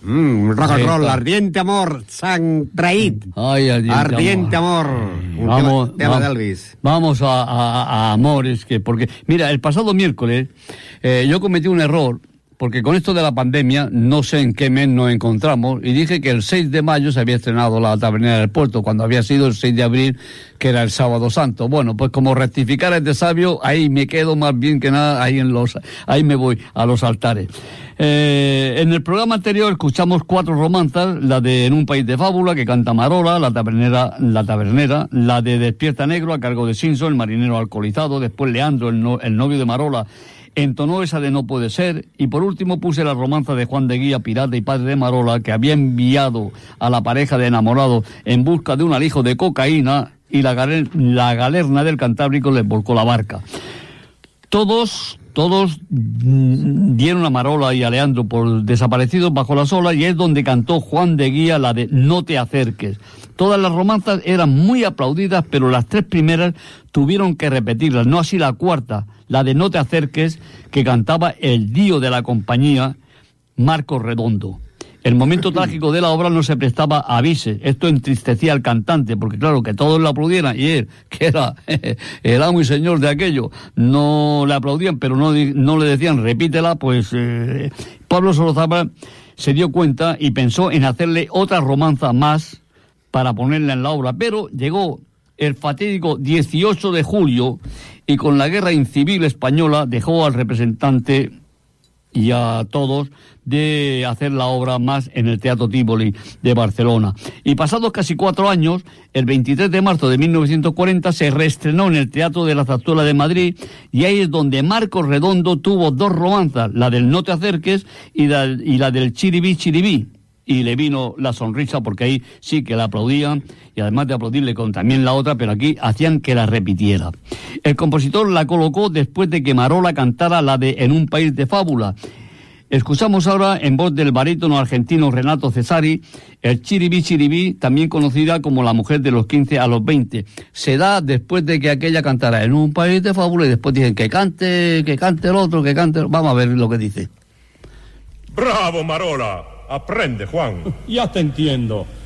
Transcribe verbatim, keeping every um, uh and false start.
Mm, rock and roll, ardiente amor, San Traid. Ay, ardiente, ardiente amor. amor. Un vamos, tema, tema vamos, de Elvis. Vamos a, a, a amores, que porque, mira, el pasado miércoles eh, yo cometí un error, porque con esto de la pandemia no sé en qué mes nos encontramos, y dije que el seis de mayo se había estrenado La Tabernera del Puerto, cuando había sido el seis de abril, que era el Sábado Santo. Bueno, pues como rectificar es de sabio, ahí me quedo más bien que nada, ahí en los, ahí me voy a los altares. Eh, en el programa anterior escuchamos cuatro romanzas, la de En un país de fábula, que canta Marola, la tabernera, la tabernera, la de Despierta Negro, a cargo de Simpson, el marinero alcoholizado, después Leandro, el, no, el novio de Marola, entonó esa de No puede ser, y por último puse la romanza de Juan de Guía, pirata y padre de Marola, que había enviado a la pareja de enamorados en busca de un alijo de cocaína, y la, galer, la galerna del Cantábrico les volcó la barca. Todos, todos dieron a Marola y a Leandro por desaparecidos bajo las olas, y es donde cantó Juan de Guía la de No te acerques. Todas las romanzas eran muy aplaudidas, pero las tres primeras tuvieron que repetirlas, no así la cuarta, la de No te acerques, que cantaba el dío de la compañía, Marcos Redondo. El momento trágico de la obra no se prestaba a avises. Esto entristecía al cantante, porque claro, que todos le aplaudieran, y él, que era el amo y señor de aquello, no le aplaudían, pero no, no le decían repítela, pues eh, Pablo Solozábal se dio cuenta y pensó en hacerle otra romanza más para ponerla en la obra, pero llegó el fatídico dieciocho de julio y con la guerra incivil española dejó al representante y a todos de hacer la obra más en el Teatro Tívoli de Barcelona. Y pasados casi cuatro años, el veintitrés de marzo de mil novecientos cuarenta se reestrenó en el Teatro de la Zarzuela de Madrid, y ahí es donde Marcos Redondo tuvo dos romanzas, la del No te acerques y la, y la del Chiribí Chiribí. Y le vino la sonrisa, porque ahí sí que la aplaudían, y además de aplaudirle con también la otra, pero aquí hacían que la repitiera. El compositor la colocó después de que Marola cantara la de En un país de fábula. Escuchamos ahora en voz del barítono argentino Renato Cesari el Chiribí Chiribí, también conocida como La mujer de los quince a los veinte. Se da después de que aquella cantara En un país de fábula, y después dicen que cante, que cante el otro, que cante... Vamos a ver lo que dice. ¡Bravo, Marola! Aprende, Juan. Ya te entiendo.